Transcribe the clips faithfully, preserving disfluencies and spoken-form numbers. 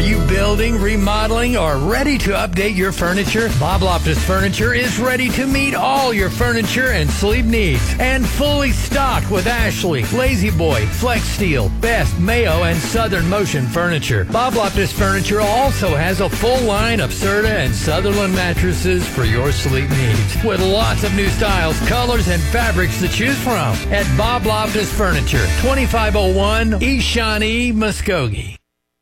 you building, remodeling, or ready to update your furniture? Bob Loftus Furniture is ready to meet all your furniture and sleep needs. And fully stocked with Ashley, Lazy Boy, Flex Steel, Best, Mayo, and Southern Motion furniture. Bob Loftus Furniture also has a full line of Serta and Sutherland mattresses for your sleep needs. With lots of new styles, colors, and fabrics to choose from. At Bob Loftus Furniture, twenty-five oh one East Shawnee, Muskogee.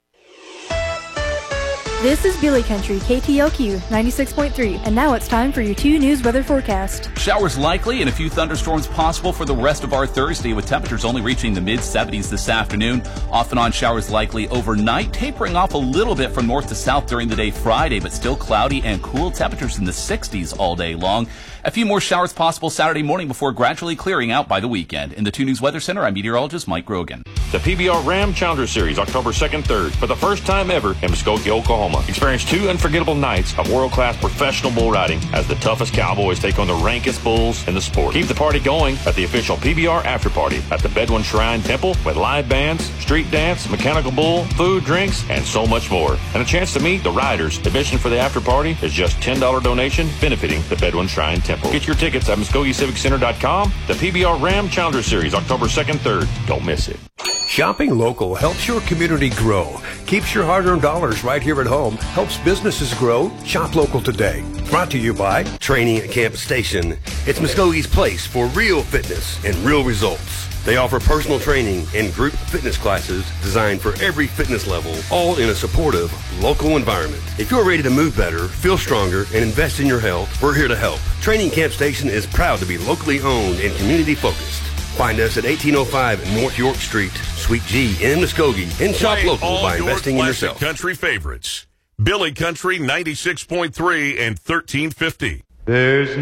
This is Billy Country, K T L Q ninety-six point three, and now it's time for your two news weather forecast. Showers likely and a few thunderstorms possible for the rest of our Thursday, with temperatures only reaching the mid seventies this afternoon. Off and on showers likely overnight, tapering off a little bit from north to south during the day Friday, but still cloudy and cool, temperatures in the sixties all day long. A few more showers possible Saturday morning before gradually clearing out by the weekend. In the two News Weather Center, I'm meteorologist Mike Grogan. The P B R Ram Challenger Series, October second, third, for the first time ever in Muskogee, Oklahoma. Experience two unforgettable nights of world-class professional bull riding as the toughest cowboys take on the rankest bulls in the sport. Keep the party going at the official P B R After Party at the Bedouin Shrine Temple with live bands, street dance, mechanical bull, food, drinks, and so much more. And a chance to meet the riders. Admission for the after party is just ten dollars donation benefiting the Bedouin Shrine Temple. Get your tickets at Muskogee Civic Center dot com. The P B R Ram Challenger Series, October second, third. Don't miss it. Shopping local helps your community grow, keeps your hard-earned dollars right here at home, helps businesses grow. Shop local today. Brought to you by Training at Campus Station. It's Muskogee's place for real fitness and real results. They offer personal training and group fitness classes designed for every fitness level, all in a supportive, local environment. If you're ready to move better, feel stronger, and invest in your health, we're here to help. Training Camp Station is proud to be locally owned and community-focused. Find us at eighteen oh five North York Street, Suite G in Muskogee, and shop Play local all by your investing in classic yourself. Country favorites. Billy Country ninety-six point three and thirteen fifty. There's